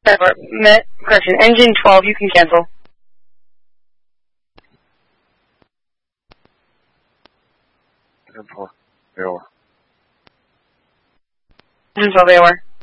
Correction, engine 12, you can cancel. AOR. Engine 12 AOR.